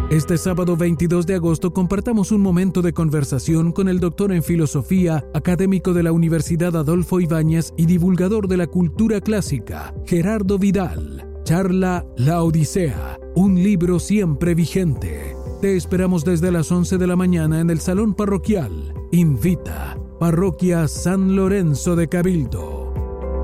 Este sábado 22 de agosto compartamos un momento de conversación con el doctor en filosofía, académico de la Universidad Adolfo Ibáñez y divulgador de la cultura clásica, Gerardo Vidal. Charla La Odisea, un libro siempre vigente. Te esperamos desde las 11 de la mañana en el Salón Parroquial. Invita Parroquia San Lorenzo de Cabildo.